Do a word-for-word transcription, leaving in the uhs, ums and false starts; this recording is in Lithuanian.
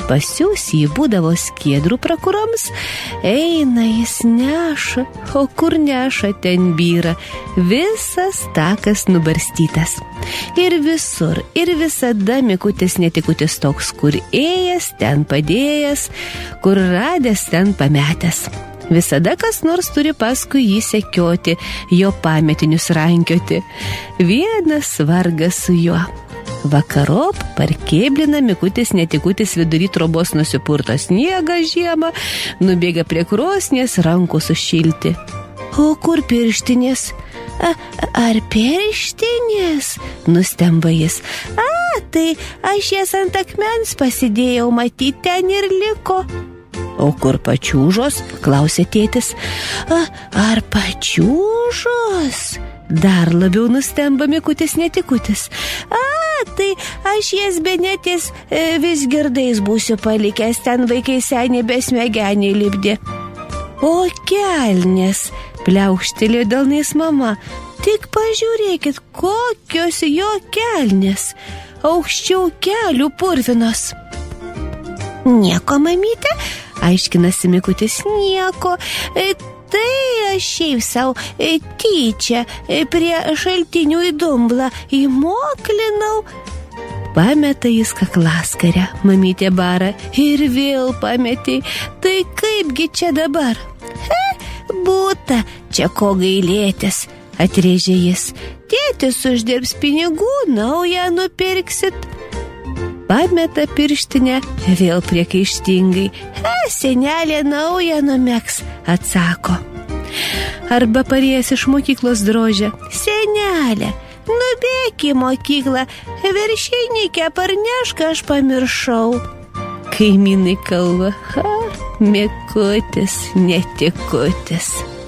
pasiūs jį būdavo skiedrų prakurams, eina jis neša, o kur neša ten byra, visas takas nubarstytas. Ir visur, ir visada Mikutis netikutis toks, kur ėjęs, ten padėjęs, kur radęs, ten pametęs. Visada kas nors turi paskui jį sekioti, jo pametinius rankioti. Vienas vargas su juo. Vakarop parkėblina Mikutis netikutis vidury trobos nusipurto sniegą žiemą, nubėga prie krosnies rankų sušilti. O kur pirštinės? A, ar pirštinės? Nustemba jis. A, tai aš jas ant akmens pasidėjau, matyt, ten ir liko. O kur pačiūžos? Klausė tėtis. A, ar pačiūžos? Dar labiau nustemba Mikutis netikutis. A, tai aš jas benetės e, vis girdais būsiu palikęs, ten vaikai seniai besmegeniai lipdė. O kelnės, pliaukštelėjo delnais mama, tik pažiūrėkit, kokios jo kelnės, aukščiau kelių purvinos. Nieko, mamyte, aiškinasi Mikutis, nieko, e, tai aš šiaip savo e, tyčia e, prie šaltinių į dumblą įmoklinau. Pameta jis kaklaskarę, mamytė bara, ir vėl pametė, tai kaipgi čia dabar? He, būta, čia ko gailėtis, atrėžė jis, tėtis uždirbs pinigų, naują nupirksit. Pameta pirštinę, vėl priekaištingai, he, senelė naują numegs, atsako. Arba parėjęs iš mokyklos drožia, senelė, nubėk į mokyklą, viršininkę parnešk, aš pamiršau. Kaimynai kalba, ha, Mikutis netikutis.